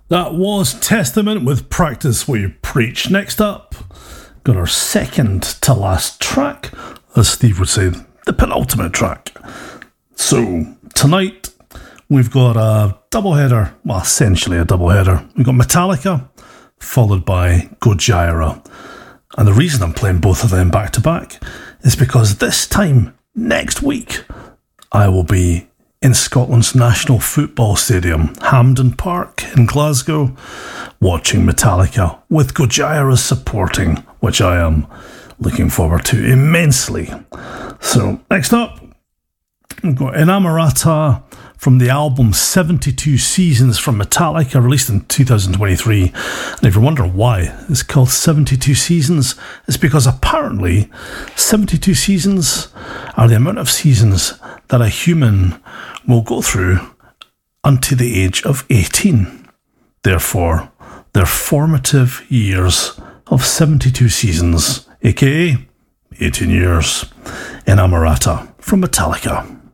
That was Testament with Practice What You Preach. Next up, got our second to last track, as Steve would say, the penultimate track. So, tonight, we've got a doubleheader, well, essentially a doubleheader. We've got Metallica, followed by Gojira. And the reason I'm playing both of them back to back is because this time next week, I will be in Scotland's National Football Stadium, Hampden Park in Glasgow, watching Metallica with Gojira supporting, which I am looking forward to immensely. So, next up, we've got Inamorata from the album 72 Seasons from Metallica, released in 2023. And if you're wondering why it's called 72 Seasons, it's because apparently 72 seasons are the amount of seasons that a human will go through until the age of 18. Therefore, their formative years of 72 seasons, aka 18 years. Inamorata from Metallica.